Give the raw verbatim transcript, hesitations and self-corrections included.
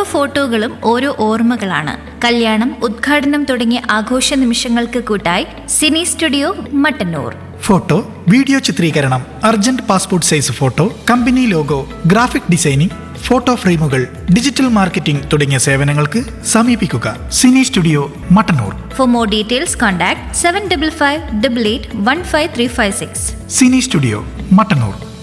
ഫോട്ടോകളും ഓരോ ഓർമ്മകളാണ്. കല്യാണം, ഉദ്ഘാടനം തുടങ്ങിയ ആഘോഷ നിമിഷങ്ങൾക്ക് കൂട്ടായി Sini studio Mattannur. Photo, video ചിത്രീകരണം, urgent passport size photo, company logo, graphic designing, photo ഫ്രെയിമുകൾ, ഡിജിറ്റൽ മാർക്കറ്റിംഗ് തുടങ്ങിയ സേവനങ്ങൾക്ക് സമീപിക്കുക Sini studio Mattannur. For more details contact seven double five double eight one five three five six. Sini studio Mattannur.